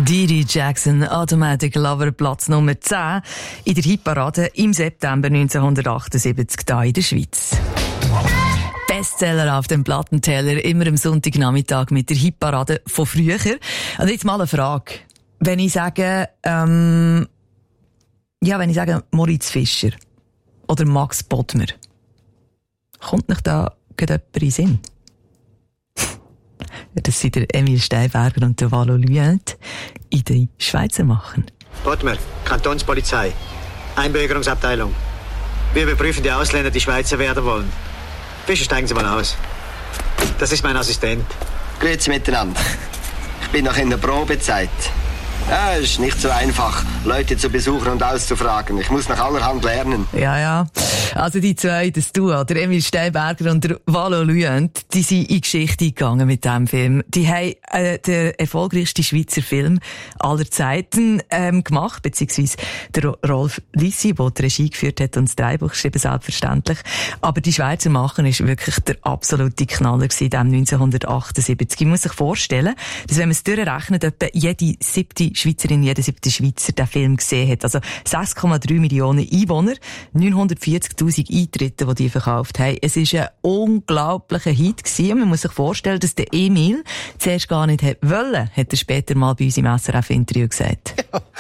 Didi Jackson, Automatic Lover, Platz Nummer 10 in der Hitparade im September 1978 hier in der Schweiz. Bestseller auf dem Plattenteller, immer am Sonntagnachmittag mit der Hitparade von früher. Und jetzt mal eine Frage. Wenn ich sage Moritz Fischer oder Max Bodmer, kommt nicht da jemand in den Sinn? Das sind der Emil Steinberger und der Valo Luyent in den Schweizer machen. Bodmer, Kantonspolizei, Einbürgerungsabteilung. Wir überprüfen die Ausländer, die Schweizer werden wollen. Bitte steigen Sie mal aus. Das ist mein Assistent. Grüezi miteinander. Ich bin noch in der Probezeit. Ja, es ist nicht so einfach, Leute zu besuchen und auszufragen. Ich muss nach allerhand lernen. Ja. Also die zwei, das Duo, der Emil Steinberger und der Valo Luyent, die sind in Geschichte gegangen mit diesem Film. Die haben den erfolgreichsten Schweizer Film aller Zeiten gemacht, beziehungsweise der Rolf Lissi, der die Regie geführt hat und das Drehbuch geschrieben, selbstverständlich. Aber die Schweizer Machen ist wirklich der absolute Knaller gewesen, dem 1978. Ich muss sich vorstellen, dass wenn man es durchrechnet, etwa jede 7. Schweizerin, jeder 7. Schweizer den Film gesehen hat. Also 6,3 Millionen Einwohner, 940'000 Eintritte, die verkauft haben. Es ist ein unglaublicher Hit gewesen. Und man muss sich vorstellen, dass der Emil zuerst gar nicht wollte, hat er später mal bei uns im SRF-Interview gesagt.